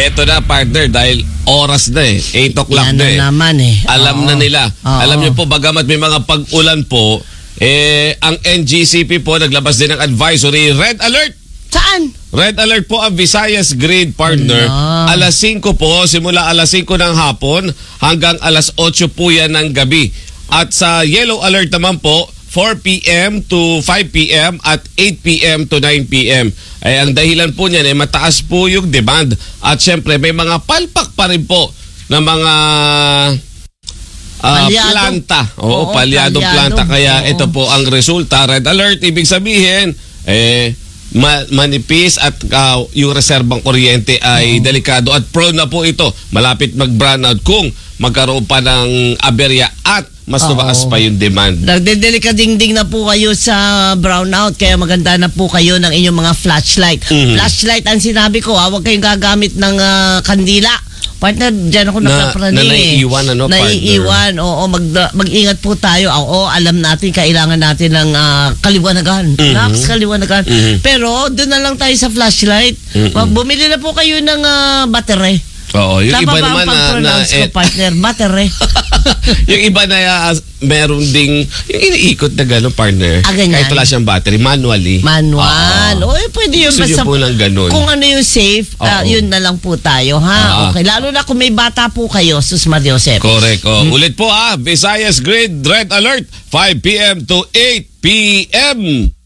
eto na partner dahil oras na 8 o'clock Yan na naman Alam na nila. Oo. Alam niyo po bagamat may mga pag-ulan po, ang NGCP po naglabas din ng advisory red alert. Saan? Red alert po ang Visayas Grid partner. Ala. Alas 5 po, simula alas 5 ng hapon hanggang alas 8 po yan ng gabi. At sa yellow alert naman po, 4 p.m. to 5 p.m. at 8 p.m. to 9 p.m. Ay ang dahilan po niyan ay mataas po yung demand. At syempre may mga palpak pa rin po na mga planta. Oo, palyadong planta. Kaya ito po ang resulta. Red alert, ibig sabihin, manipis at yung reserbang kuryente ay delikado at prone na po ito. Malapit mag-brownout kung magkaroon pa ng aberya at mas tumaas pa yung demand. Nagdedelikadingding na po kayo sa brownout kaya maganda na po kayo ng inyong mga flashlight. Flashlight ang sinabi ko, huwag kayong gagamit ng kandila. Partner, dyan ako nagpaprani. Na naiiwan, naiiwan, oo. Mag-ingat po tayo. Oo, alam natin, kailangan natin ng kaliwanagan. Kaliwanagan. Pero, doon na lang tayo sa flashlight. Bumili na po kayo ng battery. Oo, yung iba naman ko, partner, battery. Yung iba na meron ding yung iniikot na gano'n, partner. Kahit wala siyang battery, manually. Manual. Pwede yun. Gusto basta po ng gano'n. Kung ano yung safe, yun na lang po tayo, ha? Okay, lalo na kung may bata po kayo, Sus Maria Josep. Correct. Ulit po Visayas Grid Red Alert, 5 p.m. to 8 p.m.